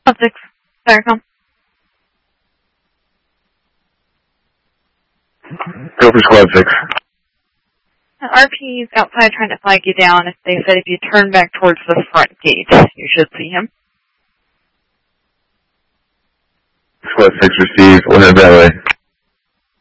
6, Starcom. Go for squad 6. RP is outside trying to flag you down. They said if you turn back towards the front gate, you should see him. Squad 6 received. We'll head that way.